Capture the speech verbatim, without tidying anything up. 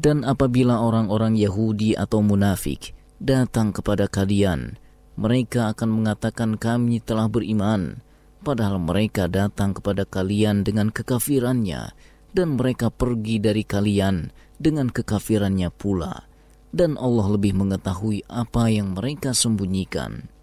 Dan apabila orang-orang Yahudi atau munafik datang kepada kalian, mereka akan mengatakan kami telah beriman, padahal mereka datang kepada kalian dengan kekafirannya, dan mereka pergi dari kalian dengan kekafirannya pula. Dan Allah lebih mengetahui apa yang mereka sembunyikan.